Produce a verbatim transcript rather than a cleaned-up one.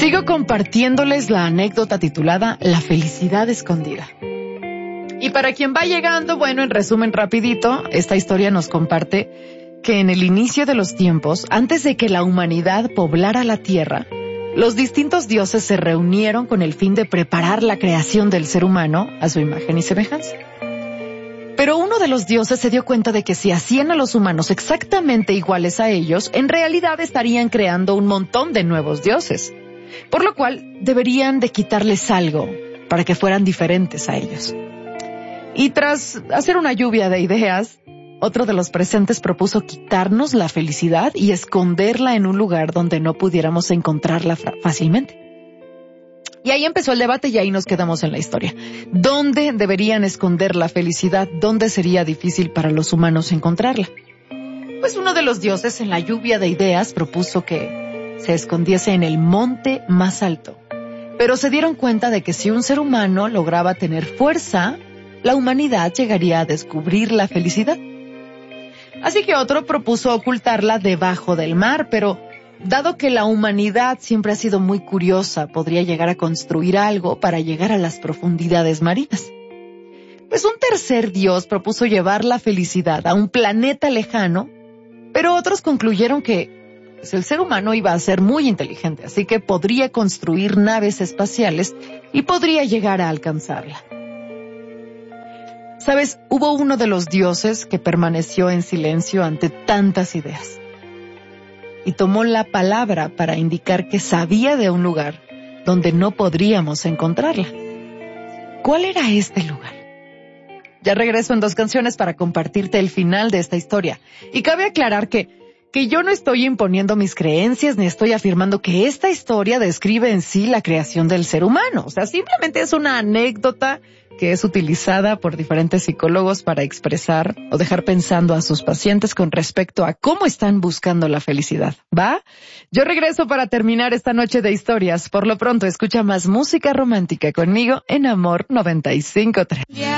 Sigo compartiéndoles la anécdota titulada La felicidad escondida. Y para quien va llegando, bueno, en resumen rapidito, esta historia nos comparte que en el inicio de los tiempos, antes de que la humanidad poblara la tierra, los distintos dioses se reunieron con el fin de preparar la creación del ser humano a su imagen y semejanza. Pero uno de los dioses se dio cuenta de que si hacían a los humanos exactamente iguales a ellos, en realidad estarían creando un montón de nuevos dioses. Por lo cual, deberían de quitarles algo para que fueran diferentes a ellos. Y tras hacer una lluvia de ideas, otro de los presentes propuso quitarnos la felicidad y esconderla en un lugar donde no pudiéramos encontrarla fácilmente. Y ahí empezó el debate y ahí nos quedamos en la historia. ¿Dónde deberían esconder la felicidad? ¿Dónde sería difícil para los humanos encontrarla? Pues uno de los dioses, en la lluvia de ideas, propuso que se escondiese en el monte más alto. Pero se dieron cuenta de que si un ser humano lograba tener fuerza, la humanidad llegaría a descubrir la felicidad. Así que otro propuso ocultarla debajo del mar, pero dado que la humanidad siempre ha sido muy curiosa, podría llegar a construir algo para llegar a las profundidades marinas. Pues un tercer dios propuso llevar la felicidad a un planeta lejano, pero otros concluyeron que pues, el ser humano iba a ser muy inteligente, así que podría construir naves espaciales y podría llegar a alcanzarla. ¿Sabes? Hubo uno de los dioses que permaneció en silencio ante tantas ideas. Y tomó la palabra para indicar que sabía de un lugar donde no podríamos encontrarla. ¿Cuál era este lugar? Ya regreso en dos canciones para compartirte el final de esta historia. Y cabe aclarar que, que yo no estoy imponiendo mis creencias ni estoy afirmando que esta historia describe en sí la creación del ser humano. O sea, simplemente es una anécdota que es utilizada por diferentes psicólogos para expresar o dejar pensando a sus pacientes con respecto a cómo están buscando la felicidad. ¿Va? Yo regreso para terminar esta noche de historias. Por lo pronto, escucha más música romántica conmigo en Amor noventa y cinco punto tres.